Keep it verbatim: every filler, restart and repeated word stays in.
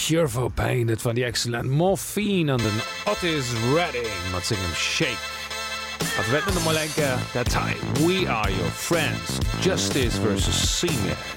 Cure for Pain, et van die excellent Morphine an den Otis Redding mat zinggem Shake. At wetten de Molenke, dat time we are your friends, Justice versus Senior.